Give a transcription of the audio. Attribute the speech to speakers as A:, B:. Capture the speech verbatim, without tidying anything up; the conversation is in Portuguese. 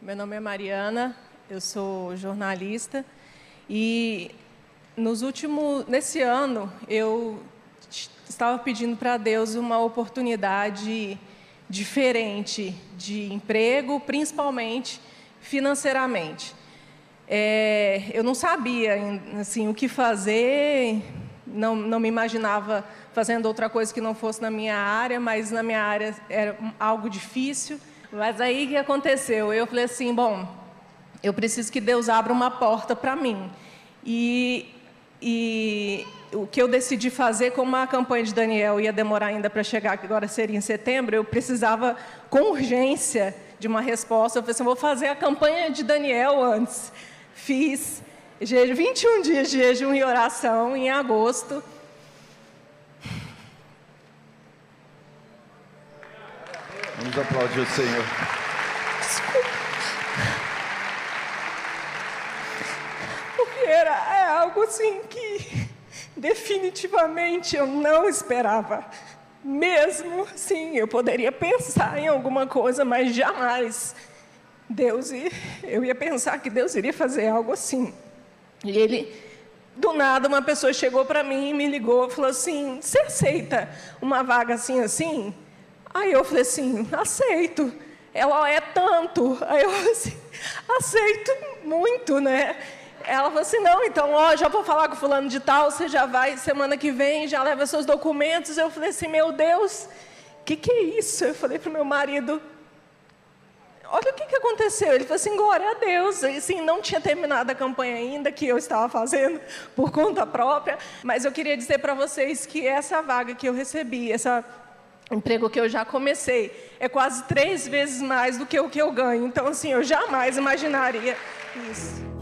A: Meu nome é Mariana, eu sou jornalista e nos últimos, nesse ano eu estava pedindo para Deus uma oportunidade diferente de emprego, principalmente financeiramente. É, eu não sabia assim, o que fazer, não, não me imaginava fazendo outra coisa que não fosse na minha área, mas na minha área era algo difícil. Mas aí o que aconteceu? Eu falei assim, bom, eu preciso que Deus abra uma porta para mim. E, e o que eu decidi fazer, como a campanha de Daniel ia demorar ainda para chegar, que agora seria em setembro, eu precisava com urgência de uma resposta. Eu falei assim, vou fazer a campanha de Daniel antes. Fiz vinte e um dias de jejum e oração em agosto.
B: Vamos aplaudir o Senhor.
A: Desculpa. Porque era é algo assim que definitivamente eu não esperava. Mesmo assim, eu poderia pensar em alguma coisa, mas jamais Deus ia, eu ia pensar que Deus iria fazer algo assim. E ele, do nada, uma pessoa chegou para mim e me ligou e falou assim, você aceita uma vaga assim, assim? Aí eu falei assim, aceito. Ela é tanto. Aí eu falei assim, aceito muito, né? Ela falou assim, não, então, ó, já vou falar com fulano de tal, você já vai semana que vem, já leva seus documentos. Eu falei assim, meu Deus, o que, que é isso? Eu falei para o meu marido, olha o que, que aconteceu. Ele falou assim, glória a Deus. E, assim, não tinha terminado a campanha ainda, que eu estava fazendo por conta própria, mas eu queria dizer para vocês que essa vaga que eu recebi, essa emprego que eu já comecei, é quase três vezes mais do que o que eu ganho. Então, assim, eu jamais imaginaria isso.